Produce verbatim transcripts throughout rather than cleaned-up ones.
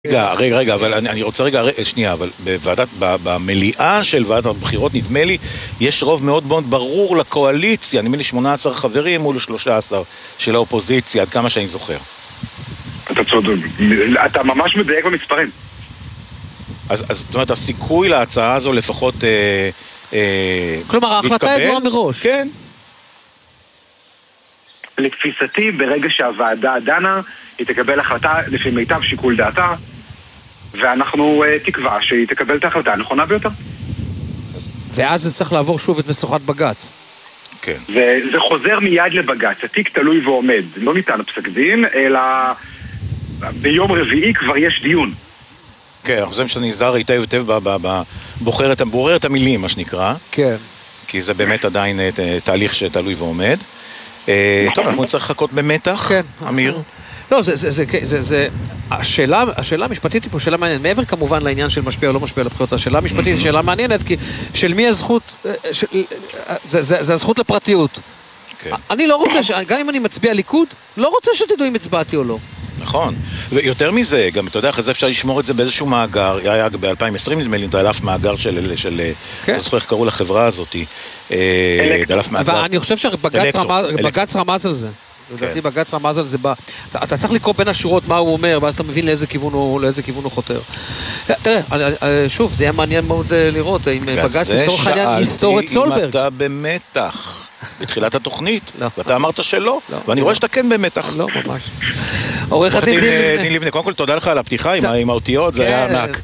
רגע, רגע, רגע, אבל אני, אני רוצה רגע, שנייה, אבל בוועדת, במליאה של ועדת הבחירות, נדמה לי, יש רוב מאוד מאוד ברור לקואליציה, נדמה לי שמונה עשרה חברים מול שלושה עשר של האופוזיציה, עד כמה שאני זוכר. אתה צודק, אתה ממש מדייק במספרים. אז, אז זאת אומרת, הסיכוי להצעה הזו לפחות אה, אה, כלומר, ההחלטה ידועה מראש. כן. לתפיסתי, ברגע שהוועדה דנה, היא תקבל החלטה לפי מיטב שיקול דעתה, ואנחנו uh, תקווה שהיא תקבל את ההחלטה הנכונה ביותר. ואז זה צריך לעבור שוב את משוכת בג"ץ. כן. וזה חוזר מיד לבג"ץ, התיק תלוי ועומד. לא ניתן פסק דין, אלא ביום רביעי כבר יש דיון. כן, אנחנו חושבים שאני נזהר היטב היטב בוחר את, בוחר את המילים, מה שנקרא. כן. כי זה באמת עדיין תהליך שתלוי ועומד. טוב, אנחנו צריך לחכות במתח, כן. אמיר. לא, זה, זה, זה, זה, זה, השאלה, השאלה המשפטית היא פה שאלה מעניינת, מעבר כמובן לעניין של משפיע או לא משפיע לבחירות, השאלה המשפטית היא שאלה מעניינת, כי של מי הזכות, של, זה, זה, זה הזכות לפרטיות. כן. אני לא רוצה, גם אם אני מצביע ליכוד, לא רוצה שתדעו אם הצבעתי או לא. נכון, ויותר מזה, גם אתה יודע, אחרי זה אפשר לשמור את זה באיזשהו מאגר, היה ב-אלפיים ועשרים נדמה לי, דלף מאגר של, של, כן. לא זוכר איך קראו לחברה הזאת, דלף מאגר. ואני חושב שבג"ץ רמז על זה. לדעתי בג"ץ רמז על זה בא. אתה, אתה צריך לקרוא בין השורות מה הוא אומר, ואז אתה מבין לאיזה כיוון הוא, לאיזה כיוון הוא חותר. תראה, שוב, זה היה מעניין מאוד לראות, אם בג"ץ לצורך העניין יסתור את סולברג. אם אתה במתח, בתחילת התוכנית, ואתה אמרת שלא, ואני רואה שאתה כן במתח. לא, ממש. עורך הדין דין לבנה, קודם כל תודה לך על הפתיחה עם האותיות, זה היה ענק.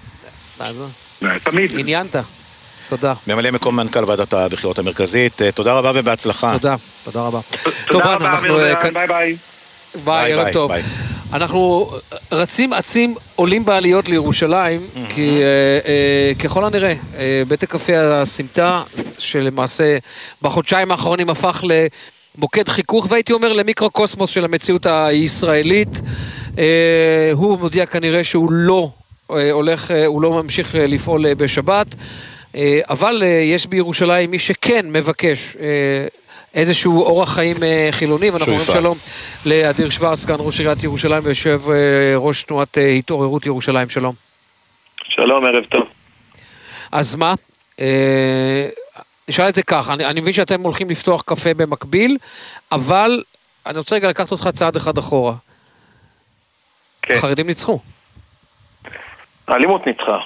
תמיד. עניינת. תודה. ממלא מקום מנכ"ל ועדת הבחירות המרכזית. תודה רבה ובהצלחה. תודה, תודה רבה. תודה רבה, ביי ביי. ביי, ערב טוב. אנחנו רצים עצים עולים בעליות לירושלים, כי ככל הנראה, בית הקפה הסמטה, שלמעשה בחודשיים האחרונים הפך למוקד חיכוך, והייתי אומר למיקרוקוסמוס של המציאות הישראלית, הוא מודיע כנראה שהוא לא הולך, הוא לא ממשיך לפעול בשבת, אבל יש בירושלים מי שכן מבקש איזשהו אורח חיים חילוני, ואנחנו אומרים שלום לאדיר שוורץ, סגן ראש עיריית ירושלים ויושב ראש תנועת התעוררות ירושלים, שלום. שלום, ערב טוב. אז מה? נשאל את זה כך, אני, אני מבין שאתם הולכים לפתוח קפה במקביל, אבל אני רוצה רגע לקחת אותך צעד אחד אחורה. כן. החרדים ניצחו. האלימות ניצחה.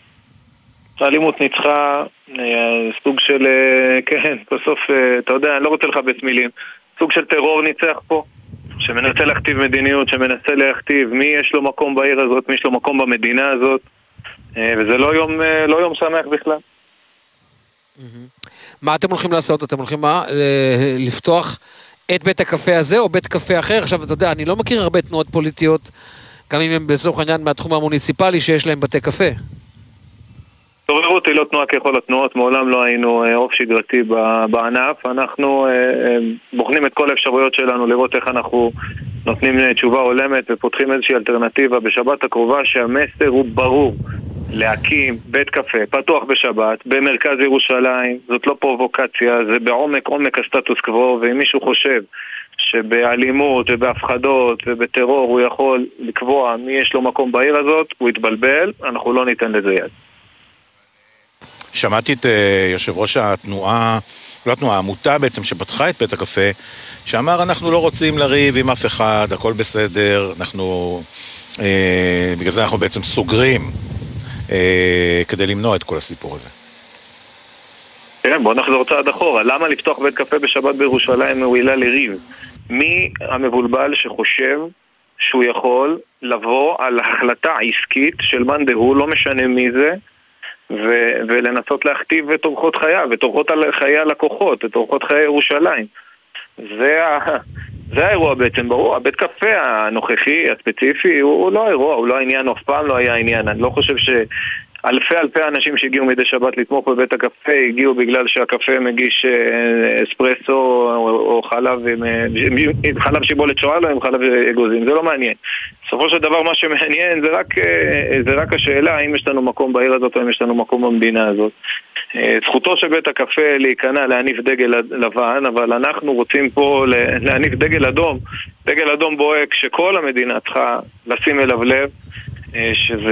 האלימות ניצחה, סוג של, כן, בסוף, אתה יודע, אני לא רוצה לחבץ מילים, סוג של טרור ניצח פה, שמנסה להכתיב מדיניות, שמנסה להכתיב מי יש לו מקום בעיר הזאת, מי יש לו מקום במדינה הזאת, וזה לא יום, לא יום שמח בכלל. מה אתם הולכים לעשות? אתם הולכים מה? לפתוח את בית הקפה הזה או בית קפה אחר? עכשיו, אתה יודע, אני לא מכיר הרבה תנועות פוליטיות, גם אם הם בסוף העניין מהתחום המוניציפלי שיש להם בתי קפה. התעוררות היא לא תנועה ככל התנועות, מעולם לא היינו אוף שגרתי בענף, אנחנו בוחנים את כל האפשרויות שלנו לראות איך אנחנו נותנים תשובה עולמת ופותחים איזושהי אלטרנטיבה בשבת הקרובה שהמסר הוא ברור, להקים בית קפה פתוח בשבת במרכז ירושלים, זאת לא פרובוקציה, זה בעומק עומק הסטטוס קוו, ואם מישהו חושב שבאלימות ובהפחדות ובטרור הוא יכול לקבוע מי יש לו מקום בעיר הזאת, הוא יתבלבל, אנחנו לא ניתן לזה יד. שמעתי את יושב ראש התנועה, לא התנועה, העמותה בעצם שפתחה את בית הקפה, שאמר אנחנו לא רוצים לריב עם אף אחד, הכל בסדר, אנחנו, אה, בגלל זה אנחנו בעצם סוגרים אה, כדי למנוע את כל הסיפור הזה. כן, בוא נחזור צעד אחורה, למה לפתוח בית קפה בשבת בירושלים הוא עילה לריב? מי המבולבל שחושב שהוא יכול לבוא על החלטה עסקית של מאן דהוא, לא משנה מי זה, ו- ולנסות להכתיב את אורחות חייו, את אורחות חיי הלקוחות, את אורחות חיי ירושלים. זה, ה- זה האירוע בעצם, ברור. הבית קפה הנוכחי, הספציפי, הוא, הוא לא האירוע, הוא לא העניין, אף פעם לא היה העניין. אני לא חושב שאלפי אלפי אנשים שהגיעו מדי שבת לתמוך בבית הקפה, הגיעו בגלל שהקפה מגיש אספרסו או, או חלב, עם, עם חלב שיבולת שואל או עם חלב אגוזים. זה לא מעניין. בסופו של דבר מה שמעניין זה רק, זה רק השאלה האם יש לנו מקום בעיר הזאת או אם יש לנו מקום במדינה הזאת. זכותו של בית הקפה להיכנע, להניף דגל לבן, אבל אנחנו רוצים פה להניף דגל אדום, דגל אדום בוהק שכל המדינה צריכה לשים אליו לב. שזה